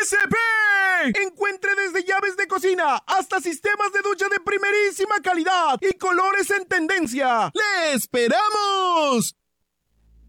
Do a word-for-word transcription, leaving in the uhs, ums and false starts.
S P. Encuentre desde llaves de cocina hasta sistemas de ducha de primerísima calidad y colores en tendencia. ¡Le esperamos!